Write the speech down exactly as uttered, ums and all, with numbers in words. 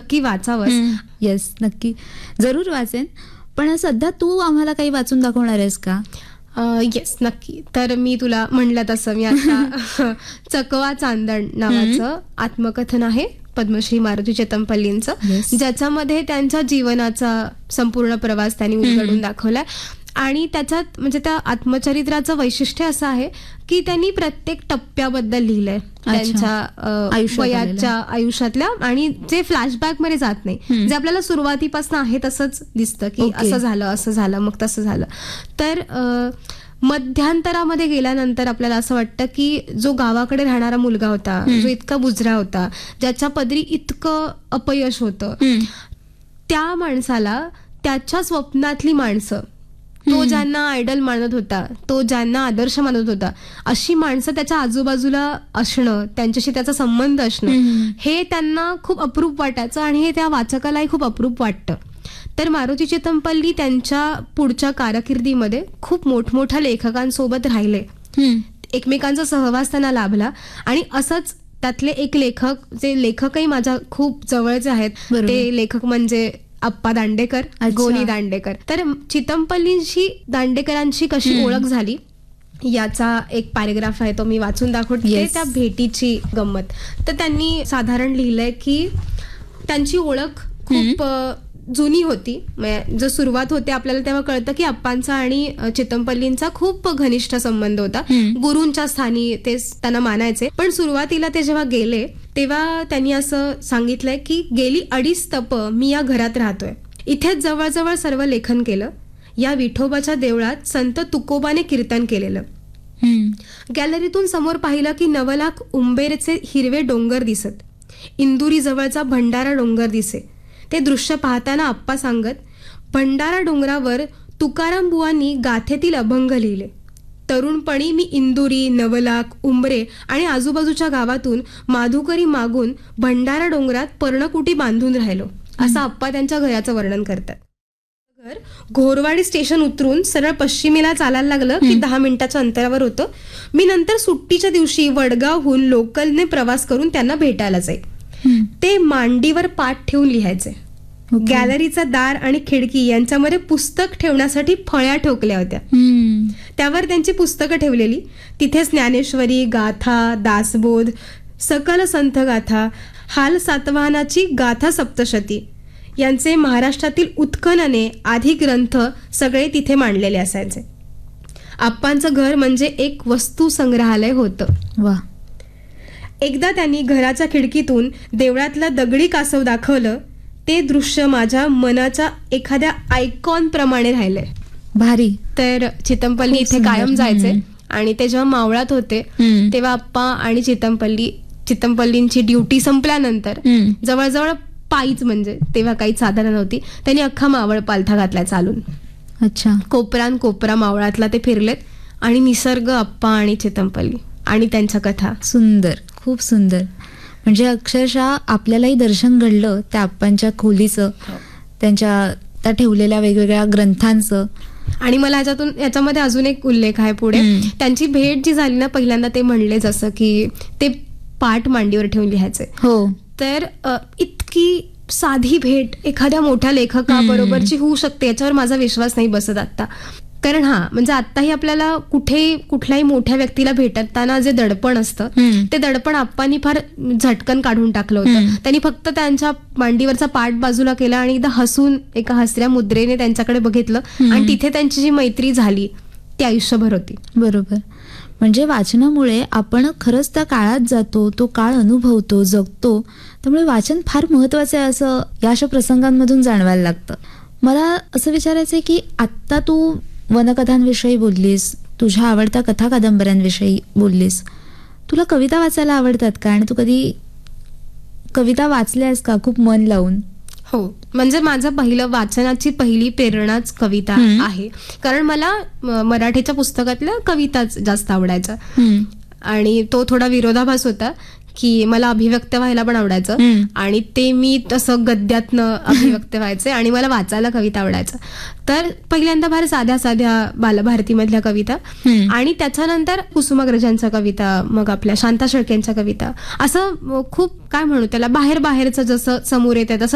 नक्की वाचावंस. येस, नक्की जरूर वाचेन. पण सध्या तू आम्हाला काही वाचून दाखवणार आहेस का? येस, नक्की. तर मी तुला म्हणलं तसं मी आता चकवा चांदण नावाचं आत्मकथन आहे पद्मश्री मारुती चितमपल्लींचं, ज्याच्यामध्ये त्यांच्या जीवनाचा संपूर्ण प्रवास त्यांनी उलगडून दाखवलाय. आणि त्याच्यात म्हणजे त्या आत्मचरित्राचं वैशिष्ट्य असं आहे की त्यांनी प्रत्येक टप्प्याबद्दल लिहिलंय त्यांच्या वयाच्या आयुष्यातल्या, आणि जे फ्लॅशबॅक मध्ये जात नाही, जे आपल्याला सुरुवातीपासून आहे तसंच दिसतं की असं झालं असं झालं मग तसं झालं. तर मध्यांतरामध्ये गेल्यानंतर आपल्याला असं वाटतं की जो गावाकडे राहणारा मुलगा होता, जो इतका बुजरा होता, ज्याच्या पदरी इतकं अपयश होतं, त्या माणसाला त्याच्या स्वप्नातली माणसं, तो ज्यांना आयडल मानत होता, तो ज्यांना आदर्श मानत होता, अशी माणसं त्याच्या आजूबाजूला असणं, त्यांच्याशी त्याचा संबंध असणं, हे त्यांना खूप अप्रूप वाटायचं आणि हे त्या वाचकालाही खूप अप्रूप वाटतं. तर मारुती चितमपल्ली त्यांच्या पुढच्या कारकिर्दीमध्ये खूप मोठमोठ्या लेखकांसोबत राहिले, एकमेकांचा सहवास त्यांना लाभला. आणि असंच त्यातले एक लेखक, जे लेखकही माझ्या खूप जवळचे आहेत, ते लेखक म्हणजे अप्पा दांडेकर, गोनी दांडेकर. तर चितमपल्लींशी दांडेकरांची कशी ओळख झाली याचा एक पॅरेग्राफ आहे, तो मी वाचून दाखवते. त्या भेटीची गंमत. तर त्यांनी साधारण लिहिलंय की त्यांची ओळख खूप जुनी होती. जो सुरुवात होते आपल्याला तेव्हा कळतं की अप्पांचा आणि चितमपल्लींचा खूप घनिष्ठ संबंध होता. गुरूंच्या स्थानी ते त्यांना मानायचे. पण सुरुवातीला ते जेव्हा गेले तेव्हा त्यांनी असं सांगितलंय की गेली अडीच तप मी या घरात राहतोय. इथेच जवळजवळ सर्व लेखन केलं. या विठोबाच्या देवळात संत तुकोबाने कीर्तन केलेलं. गॅलरीतून समोर पाहिलं की नवलाख उंबेरचे हिरवे डोंगर दिसत. इंदुरी जवळचा भंडारा डोंगर दिसे. ते दृश्य पाहताना आप्पा सांगत, भंडारा डोंगरावर तुकाराम बुवांनी गाथेतील अभंग लिहिले. तरुणपणी मी इंदुरी, नवलाख, उंबरे आणि आजूबाजूच्या गावातून माधुकरी मागून भंडारा डोंगरात पर्णकुटी बांधून राहिलो, असं आप्पा त्यांच्या घराचं वर्णन करतात. घर घोरवाडी स्टेशन उतरून सरळ पश्चिमेला चालायला लागलं की दहा मिनिटाच्या अंतरावर होतं. मी नंतर सुट्टीच्या दिवशी वडगावहून लोकलने प्रवास करून त्यांना भेटायला जाई. ते मांडीवर पाठ ठेवून लिहायचे. गॅलरीचा दार आणि खिडकी यांच्यामध्ये पुस्तक ठेवण्यासाठी फळ्या ठोकल्या होत्या. त्यावर त्यांची पुस्तकं ठेवलेली. तिथे ज्ञानेश्वरी, गाथा, दासबोध, सकल संत गाथा, हाल सातवाहनाची गाथा सप्तशती यांचे महाराष्ट्रातील उत्खनने आधी ग्रंथ सगळे तिथे मांडलेले असायचे. आप्पांचं घर म्हणजे एक वस्तू संग्रहालय होतं. वा. एकदा त्यांनी घराच्या खिडकीतून देवळातलं दगडी कासव दाखवलं. ते दृश्य माझ्या मनाच्या एखाद्या आयकॉन प्रमाणे राहिलंय. भारी. तर चितमपल्ली इथे कायम जायचे आणि ते जेव्हा मावळात होते तेव्हा आप्पा आणि चितमपल्ली चितमपल्लींची ड्युटी संपल्यानंतर जवळजवळ पायीच, म्हणजे तेव्हा काही साधनं नव्हती, त्यांनी अख्खा मावळ पालथा घातलाय चालून. अच्छा. कोपरान कोपरा मावळातला ते फिरलेत. आणि निसर्ग, आप्पा आणि चितमपल्ली आणि त्यांच्या कथा. सुंदर, खूप सुंदर. म्हणजे अक्षरशः आपल्यालाही दर्शन घडलं त्या आप्पांच्या खोलीचं, त्यांच्या त्या ठेवलेल्या वेगवेगळ्या ग्रंथांचं. आणि मला ह्याच्यातून याच्यामध्ये अजून एक उल्लेख आहे पुढे. त्यांची भेट जी झाली ना, पहिल्यांदा ते म्हणले जसं की ते पाठ मांडीवर ठेवून लिहायचे. हो. तर इतकी साधी भेट एखाद्या मोठ्या लेखकाबरोबरची होऊ शकते याच्यावर माझा विश्वास नाही बसत आता. कारण हा म्हणजे आत्ताही आपल्याला कुठे कुठल्याही मोठ्या व्यक्तीला भेटताना जे दडपण असतं ते दडपण आप्पांनी फार झटकन काढून टाकलं होतं. त्यांनी फक्त त्यांच्या मांडीवरचा पाठ बाजूला केला आणि एकदा हसून एका हसऱ्या मुद्रेने त्यांच्याकडे बघितलं आणि तिथे त्यांची जी मैत्री झाली ती आयुष्यभर होती. बरोबर. म्हणजे वाचनामुळे आपण खरंच त्या काळात जातो, तो काळ अनुभवतो, जगतो. त्यामुळे वाचन फार महत्वाचं आहे असं या अशा प्रसंगांमधून जाणवायला लागतं. मला असं विचारायचं आहे की आत्ता तू वनकथांविषयी बोललीस, तुझ्या आवडत्या कथा कादंबऱ्यांविषयी बोललीस. तुला कविता वाचायला आवडतात का? आणि तू कधी कविता वाचल्यास का खूप मन लावून? हो, म्हणजे माझं पहिलं वाचनाची पहिली प्रेरणाच कविता आहे. कारण मला मराठीच्या पुस्तकातल्या कविताच जास्त आवडायच्या. आणि तो थोडा विरोधाभास होता की मला अभिव्यक्त व्हायला पण आवडायचं आणि ते मी तसं गद्यातनं अभिव्यक्त व्हायचे आणि मला वाचायला कविता आवडायचं. तर पहिल्यांदा फार साध्या साध्या बालभारतीमधल्या कविता आणि त्याच्यानंतर कुसुमाग्रजांच्या कविता, मग आपल्या शांता शेळकेंच्या कविता, असं खूप काय म्हणू त्याला बाहेर बाहेरचं जसं समोर येतं तसं